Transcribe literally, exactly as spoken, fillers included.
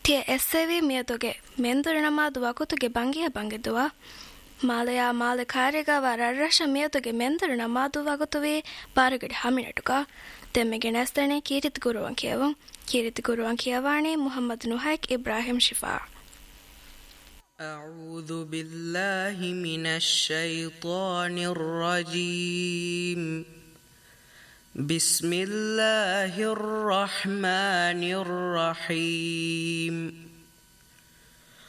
tie essevi miedoge mendurinamadu wakutuge bangiya bangeduwa Malaya Malakariga Vararasha Miotoge Mendurinamadu wakutuvi baragadi haminatuka demmege nestane Kirit Guruwan kiyavun Kirit Guruwan kiyavani Muhammad Nuhaik Ibrahim Shifa أعوذ بالله من الشيطان الرجيم بسم الله الرحمن الرحيم